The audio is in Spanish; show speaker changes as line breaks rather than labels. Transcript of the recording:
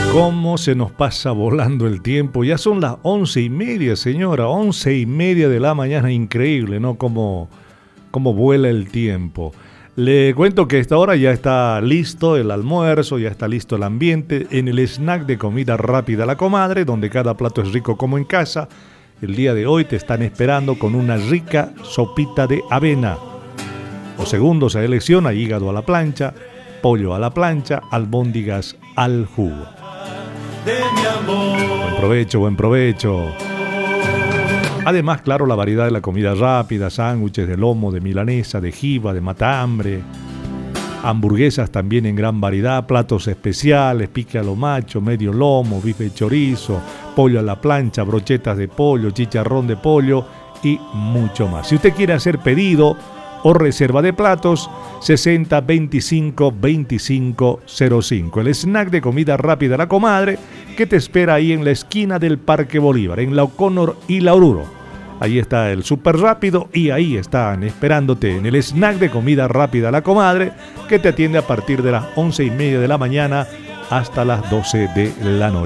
Cómo se nos pasa volando el tiempo. Ya son las 11:30, señora. 11:30 de la mañana. Increíble, ¿no? Cómo vuela el tiempo. Le cuento que a esta hora ya está listo el almuerzo, ya está listo el ambiente en el snack de comida rápida La Comadre, donde cada plato es rico como en casa. El día de hoy te están esperando con una rica sopita de avena. Los segundos a elección: hígado a la plancha, pollo a la plancha, albóndigas al jugo. Buen provecho, buen provecho. Además, claro, la variedad de la comida rápida: sándwiches de lomo, de milanesa, de jiba, de matambre, hamburguesas también en gran variedad, platos especiales, pique a lo macho, medio lomo, bife de chorizo, pollo a la plancha, brochetas de pollo, chicharrón de pollo y mucho más. Si usted quiere hacer pedido o reserva de platos, 60 25 25 05. El snack de comida rápida La Comadre, que te espera ahí en la esquina del Parque Bolívar, en la O'Connor y la Oruro. Ahí está el súper rápido y ahí están esperándote en el snack de comida rápida La Comadre, que te atiende a partir de las 11:30 de la mañana hasta las 12 de la noche.